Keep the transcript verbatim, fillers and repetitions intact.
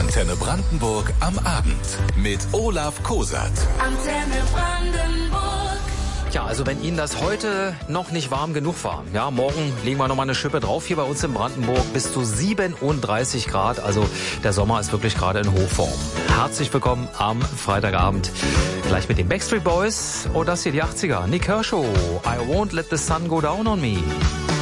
Antenne Brandenburg am Abend mit Olaf Kosert. Antenne Brandenburg. Ja, also wenn Ihnen das heute noch nicht warm genug war, ja, morgen legen wir nochmal eine Schippe drauf hier bei uns in Brandenburg, bis zu siebenunddreißig Grad, also der Sommer ist wirklich gerade in Hochform. Herzlich willkommen am Freitagabend, gleich mit den Backstreet Boys, oh, das hier die achtziger, Nick Kershaw, I won't let the sun go down on me.